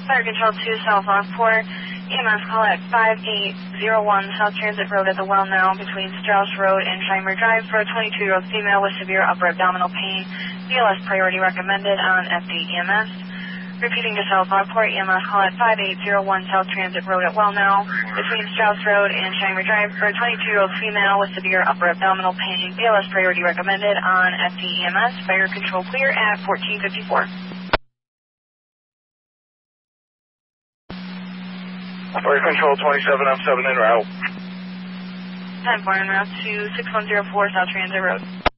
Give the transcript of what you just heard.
Fire Control 2, South Lockport. EMS call at 5801 South Transit Road at the Well Now between Strauss Road and Scheimer Drive for a 22-year-old female with severe upper abdominal pain. BLS priority recommended on FD EMS. Repeating to South Lockport, EMS call at 5801 South Transit Road at Well Now between Strauss Road and Scheimer Drive for a 22-year-old female with severe upper abdominal pain. BLS priority recommended on FD EMS. Fire Control clear at 1454. Fire Control 27, I'm 7 en route. 10-4 en route to 6104 South Transit Road.